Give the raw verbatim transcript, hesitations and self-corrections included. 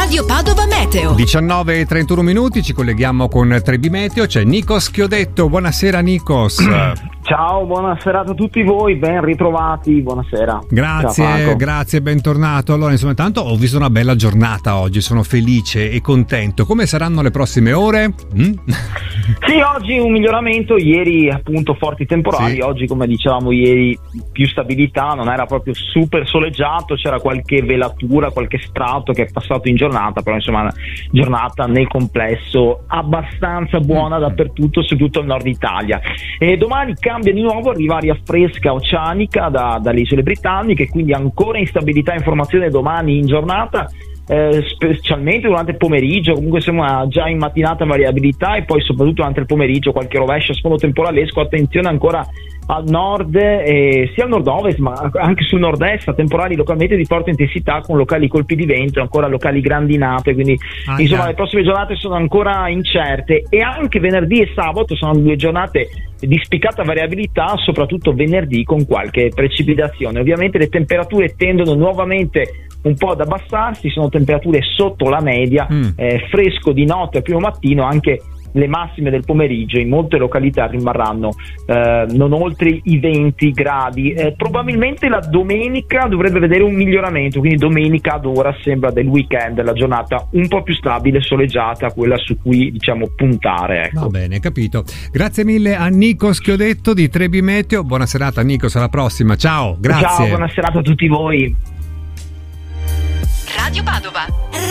Radio Padova Meteo. diciannove e trentuno minuti, ci colleghiamo con Trebi Meteo, c'è Nikos Chiodetto. Buonasera Nikos. Ciao, buona serata a tutti voi, ben ritrovati, buonasera. Grazie, grazie, bentornato. Allora, insomma, intanto ho visto una bella giornata oggi, sono felice e contento. Come saranno le prossime ore? Mm? Sì, oggi un miglioramento, ieri appunto forti temporali, sì. Oggi come dicevamo ieri più stabilità, non era proprio super soleggiato, c'era qualche velatura, qualche strato che è passato in giornata, però insomma giornata nel complesso abbastanza buona dappertutto, soprattutto al nord Italia. E domani cambia di nuovo, arriva aria fresca oceanica da, dalle isole britanniche, quindi ancora instabilità in formazione domani in giornata. Eh, specialmente durante il pomeriggio, comunque siamo già in mattinata variabilità e poi soprattutto durante il pomeriggio qualche rovescio a sfondo temporalesco. Attenzione ancora al nord, eh, sia al nord-ovest ma anche sul nord-est, a temporali localmente di forte intensità con locali colpi di vento, ancora locali grandinate, quindi ah, insomma yeah. Le prossime giornate sono ancora incerte e anche venerdì e sabato sono due giornate di spiccata variabilità, soprattutto venerdì con qualche precipitazione. Ovviamente le temperature tendono nuovamente un po' ad abbassarsi, sono temperature sotto la media, mm. eh, fresco di notte al primo mattino, anche le massime del pomeriggio in molte località rimarranno eh, non oltre i venti gradi. Eh, probabilmente la domenica dovrebbe vedere un miglioramento, quindi domenica ad ora sembra del weekend la giornata un po' più stabile, soleggiata, quella su cui diciamo puntare, ecco. Va bene, capito. Grazie mille a Nikos Chiodetto di Trebi Meteo. Buona serata Nikos, alla prossima, ciao, grazie. Ciao, buona serata a tutti voi. Radio Padova.